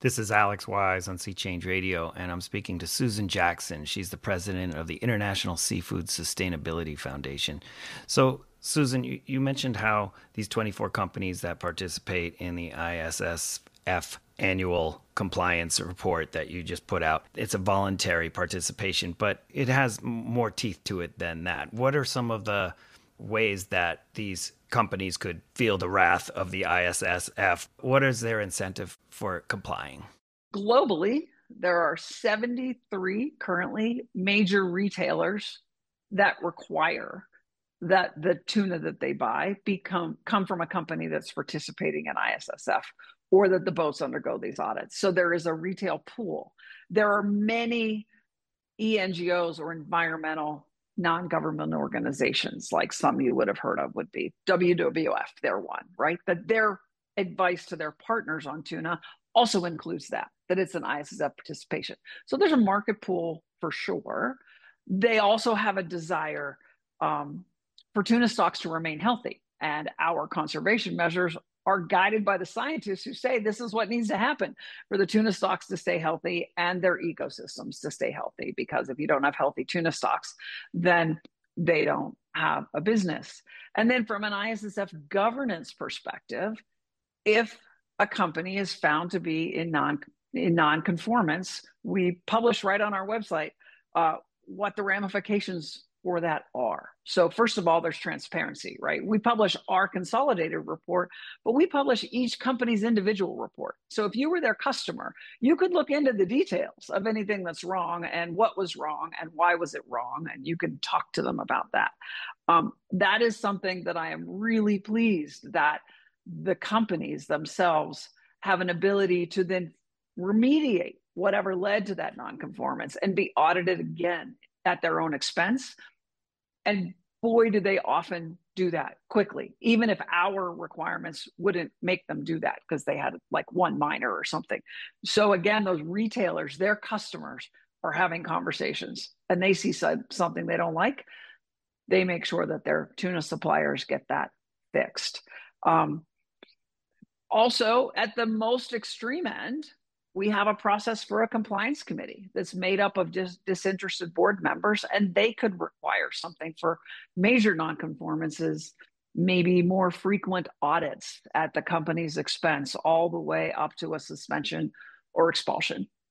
This is Alex Wise on Sea Change Radio, and I'm speaking to Susan Jackson. She's the president of the International Seafood Sustainability Foundation. So, Susan, you mentioned how these 24 companies that participate in the ISSF annual compliance report that you just put out, it's a voluntary participation, but it has more teeth to it than that. What are some of the ways that these companies could feel the wrath of the ISSF? What is their incentive for complying? Globally, there are 73 currently major retailers that require that the tuna that they buy come from a company that's participating in ISSF or that the boats undergo these audits. So there is a retail pool. There are many ENGOs or environmental non-government organizations, like some you would have heard of would be WWF, they're one, right? That their advice to their partners on tuna also includes that it's an ISSF participation. So there's a market pool for sure. They also have a desire for tuna stocks to remain healthy. And our conservation measures are guided by the scientists who say this is what needs to happen for the tuna stocks to stay healthy and their ecosystems to stay healthy. Because if you don't have healthy tuna stocks, then they don't have a business. And then from an ISSF governance perspective, if a company is found to be in non-conformance, we publish right on our website what the ramifications for that are. So first of all, there's transparency, right? We publish our consolidated report, but we publish each company's individual report. So if you were their customer, you could look into the details of anything that's wrong and what was wrong and why was it wrong, and you can talk to them about that. That is something that I am really pleased that the companies themselves have an ability to then remediate whatever led to that nonconformance and be audited again at their own expense. And boy, do they often do that quickly, even if our requirements wouldn't make them do that because they had like one minor or something. So again, those retailers, their customers are having conversations and they see something they don't like. They make sure that their tuna suppliers get that fixed. Also, at the most extreme end, we have a process for a compliance committee that's made up of disinterested board members, and they could require something for major nonconformances, maybe more frequent audits at the company's expense, all the way up to a suspension or expulsion.